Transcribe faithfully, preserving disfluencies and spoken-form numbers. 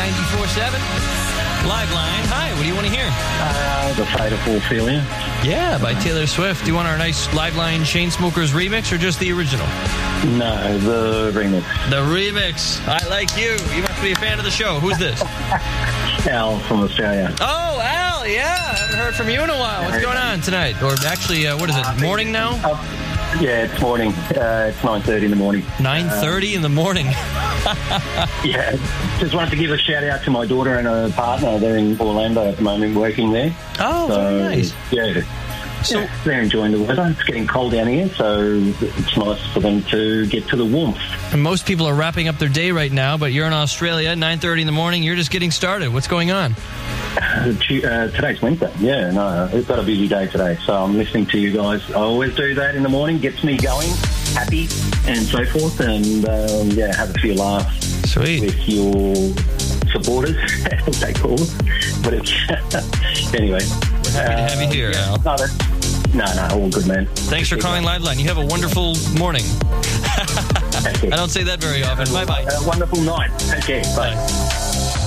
ninety-four point seven. Liveline. Hi, what do you want to hear? Uh, the Fatal Feeling. Yeah, by Taylor Swift. Do you want our nice Liveline Chainsmokers remix or just the original? No, the remix. The remix. I like you. You must be a fan of the show. Who's this? Al from Australia. Oh, Al, yeah. I haven't heard from you in a while. What's going on tonight? Or actually, uh, what is it, morning now? Uh, yeah, it's morning. Uh, it's nine thirty in the morning. nine thirty um, in the morning. Yeah, just wanted to give a shout out to my daughter and her partner. They're in Orlando at the moment, working there. Oh, so, very nice. Yeah. So yeah, they're enjoying the weather. It's getting cold down here, so it's nice for them to get to the warmth. And most people are wrapping up their day right now, but you're in Australia, nine thirty in the morning. You're just getting started. What's going on? Uh, today's Wednesday. Yeah, no, we've got a busy day today, so I'm listening to you guys. I always do that in the morning. Gets me going, happy, and so forth. And um, yeah, have a few laughs. Sweet. With your supporters, as they call us. But it's anyway. We're happy to have you here, yeah. Al. No, that's, no, no, all good, man. Thanks for calling Liveline. You have a wonderful morning. I don't say that very often. Bye-bye. A wonderful night. Take care. Bye. Bye.